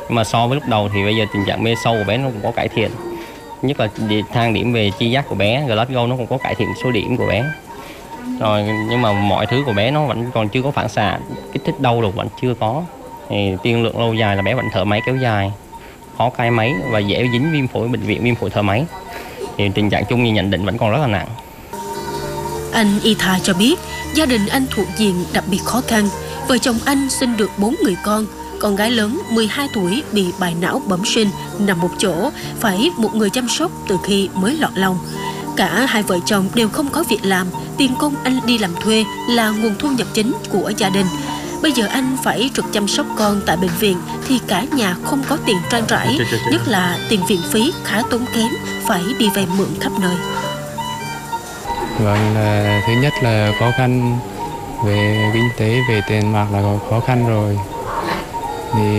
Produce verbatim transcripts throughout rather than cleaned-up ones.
Nhưng mà so với lúc đầu thì bây giờ tình trạng mê sâu của bé nó cũng có cải thiện, nhất là thang điểm về chi giác của bé, Glasgow nó cũng có cải thiện số điểm của bé rồi. Nhưng mà mọi thứ của bé nó vẫn còn chưa có phản xạ, kích thích đau được vẫn chưa có. Thì tiên lượng lâu dài là bé vẫn thở máy kéo dài, khó cai máy và dễ dính viêm phổi, bệnh viện viêm phổi thở máy. Thì tình trạng chung như nhận định vẫn còn rất là nặng. Anh Ethan cho biết gia đình anh thuộc diện đặc biệt khó khăn. Vợ chồng anh sinh được bốn người con. Con gái lớn mười hai tuổi bị bại não bẩm sinh, nằm một chỗ, phải một người chăm sóc từ khi mới lọt lòng. Cả hai vợ chồng đều không có việc làm, tiền công anh đi làm thuê là nguồn thu nhập chính của gia đình. Bây giờ anh phải trực chăm sóc con tại bệnh viện thì cả nhà không có tiền trang trải, nhất là tiền viện phí khá tốn kém, phải đi vay mượn khắp nơi. Vâng, là thứ nhất là khó khăn về kinh tế, về tiền bạc là khó khăn rồi. Thì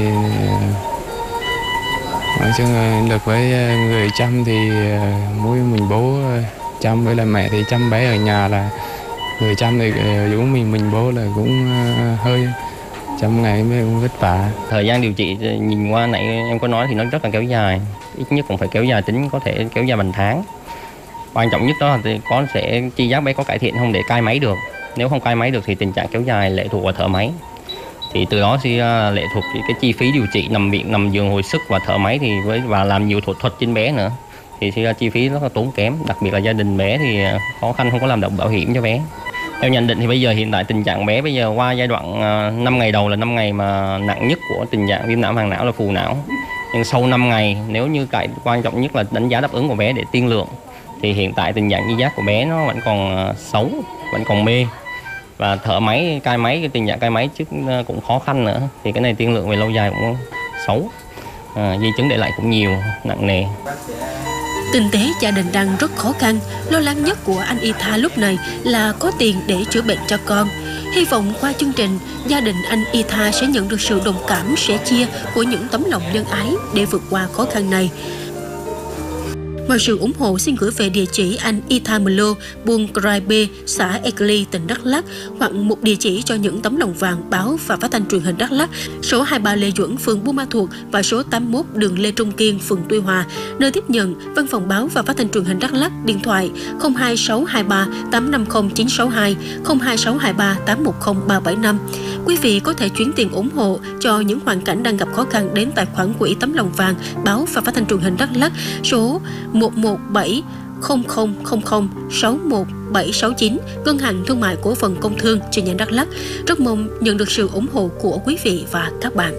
nói chung là được với người chăm thì mỗi mình bố chăm, với là mẹ thì chăm bé ở nhà, là người chăm thì giống mình mình bố là cũng hơi chăm ngày mới cũng vất vả. Thời gian điều trị nhìn qua nãy em có nói thì nó rất là kéo dài, ít nhất cũng phải kéo dài, tính có thể kéo dài bằng tháng. Quan trọng nhất đó là có sẽ chi giác bé có cải thiện không để cai máy được. Nếu không cai máy được thì tình trạng kéo dài lệ thuộc vào thở máy. Thì từ đó sẽ lệ thuộc cái chi phí điều trị nằm viện, nằm giường hồi sức và thở máy, thì với và làm nhiều thủ thuật trên bé nữa thì sẽ chi phí rất là tốn kém. Đặc biệt là gia đình bé thì khó khăn không có làm động bảo hiểm cho bé. Theo nhận định thì bây giờ hiện tại tình trạng bé bây giờ qua giai đoạn năm ngày đầu là năm ngày mà nặng nhất của tình trạng viêm não màng não là phù não. Nhưng sau năm ngày, nếu như cái quan trọng nhất là đánh giá đáp ứng của bé để tiên lượng, thì hiện tại tình trạng chi giác của bé nó vẫn còn xấu, vẫn còn mê. Và thở máy, cai máy, cái tình trạng cai máy trước cũng khó khăn nữa. Thì cái này tiên lượng về lâu dài cũng xấu, à, di chứng để lại cũng nhiều, nặng nề. Kinh tế gia đình đang rất khó khăn. Lo lắng nhất của anh Ethan lúc này là có tiền để chữa bệnh cho con. Hy vọng qua chương trình, gia đình anh Ethan sẽ nhận được sự đồng cảm, sẻ chia của những tấm lòng nhân ái để vượt qua khó khăn này. Mọi sự ủng hộ xin gửi về địa chỉ anh Ethan Mlo, buôn Crai B, xã Ekeli, tỉnh Đắk Lắk, hoặc một địa chỉ cho những tấm lòng vàng báo và phát thanh truyền hình Đắk Lắk, số hai mươi ba Lê Duẩn, phường Buôn Ma Thuột và số tám mươi mốt đường Lê Trung Kiên, phường Tuy Hòa, nơi tiếp nhận văn phòng báo và phát thanh truyền hình Đắk Lắk, điện thoại không hai sáu hai ba tám năm không chín sáu hai, không hai sáu hai ba tám một không ba bảy năm. Quý vị có thể chuyển tiền ủng hộ cho những hoàn cảnh đang gặp khó khăn đến tài khoản quỹ tấm lòng vàng báo và phát thanh truyền hình Đắk Lắk, số một một bảy không không không không sáu một bảy sáu chín, Ngân hàng Thương mại Cổ phần Công thương chi nhánh Đắk Lắk. Rất mong nhận được sự ủng hộ của quý vị và các bạn.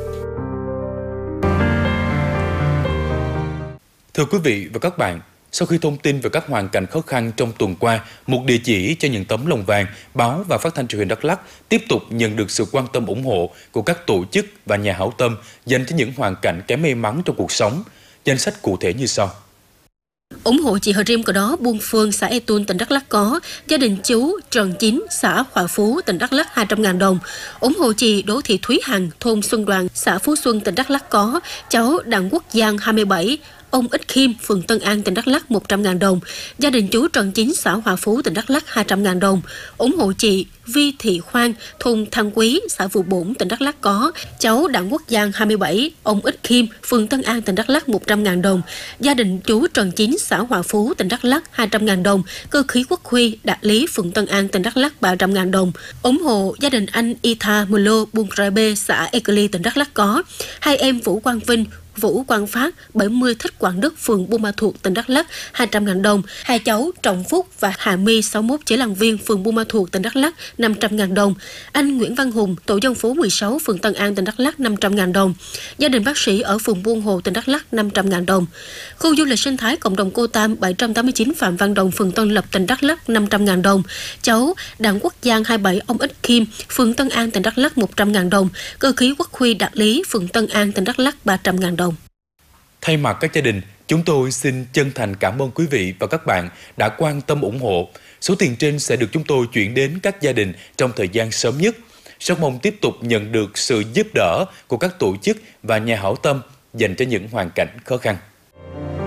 Thưa quý vị và các bạn, sau khi thông tin về các hoàn cảnh khó khăn trong tuần qua, một địa chỉ cho những tấm lòng vàng báo và phát thanh truyền hình Đắk Lắk tiếp tục nhận được sự quan tâm ủng hộ của các tổ chức và nhà hảo tâm dành cho những hoàn cảnh kém may mắn trong cuộc sống. Danh sách cụ thể như sau. Ủng hộ chị Hờ Rim của đó, Buôn Phương, xã E Tun, tỉnh Đắk Lắk có gia đình chú Trần Chín, xã Hòa Phú, tỉnh Đắk Lắk hai trăm nghìn đồng. Ủng hộ chị Đỗ Thị Thúy Hằng, thôn Xuân Đoàn, xã Phú Xuân, tỉnh Đắk Lắk có cháu Đặng Quốc Giang hai mươi bảy, ông Ích Khiêm, phường Tân An, tỉnh Đắk Lắk một trăm nghìn đồng. Gia đình chú Trần Chín, xã Hòa Phú, tỉnh Đắk Lắk hai trăm nghìn đồng. Ủng hộ chị Vi Thị Khoan, thôn Thăng Quý, xã Vụ Bổn, tỉnh Đắk Lắk có cháu Đặng Quốc Giang hai mươi bảy, ông Ích Khiêm, phường Tân An, tỉnh Đắk Lắk một trăm nghìn đồng. Gia đình chú Trần Chín, xã Hòa Phú, tỉnh Đắk Lắk hai trăm nghìn đồng. Cơ khí Quốc Huy, Đạt Lý, phường Tân An, tỉnh Đắk Lắk ba trăm nghìn đồng. Ủng hộ gia đình anh Ethan Mlo, Buôn Crai B, xã Ekeli, tỉnh Đắk Lắk có hai em Vũ Quang Vinh, Vũ Quang Phát, bảy mươi Thích Quảng Đức, phường Buôn Ma Thuột, tỉnh Đắk Lắk hai trăm nghìn đồng. Hai cháu Trọng Phúc và Hà My, sáu mươi mốt Chế Lăng Viên, phường Buôn Ma Thuột, tỉnh Đắk Lắk năm trăm nghìn đồng. Anh Nguyễn Văn Hùng, tổ dân phố mười sáu, phường Tân An, tỉnh Đắk Lắk năm trăm nghìn đồng. Gia đình bác sĩ ở phường Buôn Hồ, tỉnh Đắk Lắk năm trăm nghìn đồng. Khu du lịch sinh thái cộng đồng Cô Tam bảy trăm tám mươi chín Phạm Văn Đồng, phường Tân Lập, tỉnh Đắk Lắk năm trăm nghìn đồng. Cháu Đặng Quốc Giang hai mươi bảy, ông Ích Khiêm, phường Tân An, tỉnh Đắk Lắk một trăm nghìn đồng. Cơ khí Quốc Huy, Đạt Lý, phường Tân An, tỉnh Đắk Lắk ba trăm nghìn đồng. Thay mặt các gia đình, chúng tôi xin chân thành cảm ơn quý vị và các bạn đã quan tâm ủng hộ. Số tiền trên sẽ được chúng tôi chuyển đến các gia đình trong thời gian sớm nhất. Rất mong tiếp tục nhận được sự giúp đỡ của các tổ chức và nhà hảo tâm dành cho những hoàn cảnh khó khăn.